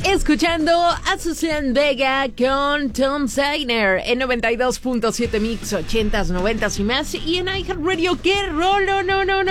escuchando a Susan Vega con Tom Segner en 92.7 Mix, 80s, 90s y más. Y en iHeartRadio, ¡qué rolo!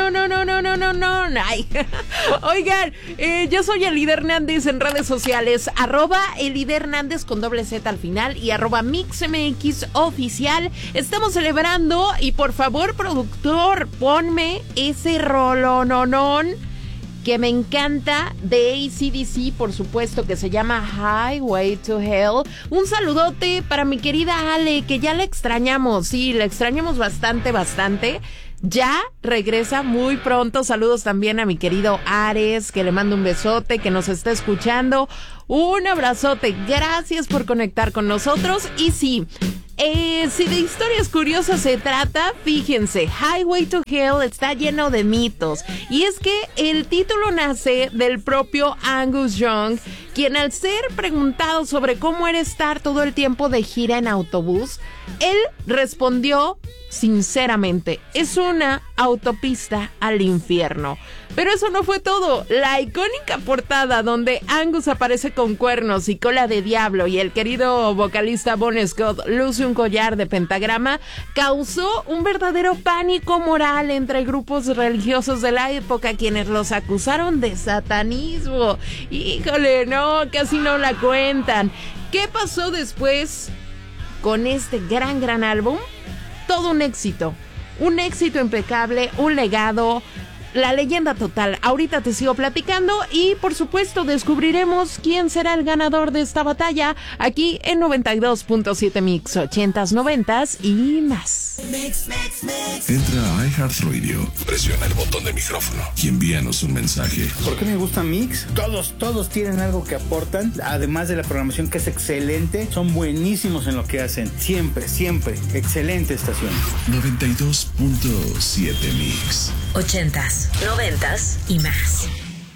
No. Ay. Oigan, yo soy Elida Hernández en redes sociales, @Elida Hernández con doble Z al final y @MixMX oficial. Estamos celebrando y por favor, productor, ponme ese rolononón que me encanta de AC/DC, por supuesto, que se llama Highway to Hell. Un saludote para mi querida Ale, que ya la extrañamos, sí, la extrañamos bastante. Ya regresa muy pronto. Saludos también a mi querido Ares, que le mando un besote, que nos está escuchando. Un abrazote. Gracias por conectar con nosotros. Y sí, si de historias curiosas se trata, fíjense, Highway to Hell está lleno de mitos. Y es que el título nace del propio Angus Young, quien al ser preguntado sobre cómo era estar todo el tiempo de gira en autobús, él respondió sinceramente: es una autopista al infierno. Pero eso no fue todo. La icónica portada donde Angus aparece con cuernos y cola de diablo y el querido vocalista Bon Scott luce un collar de pentagrama causó un verdadero pánico moral entre grupos religiosos de la época, quienes los acusaron de satanismo. Híjole, no, casi no la cuentan. ¿Qué pasó después con este gran álbum? Todo un éxito impecable, un legado, la leyenda total. Ahorita te sigo platicando y por supuesto descubriremos quién será el ganador de esta batalla aquí en 92.7 Mix, 80s, 90s y más. Entra a iHeartRadio, presiona el botón de micrófono y envíanos un mensaje. ¿Por qué me gusta Mix? Todos tienen algo que aportan, además de la programación que es excelente. Son buenísimos en lo que hacen, siempre, excelente estación. 92.7 Mix, 80s, 90s y más.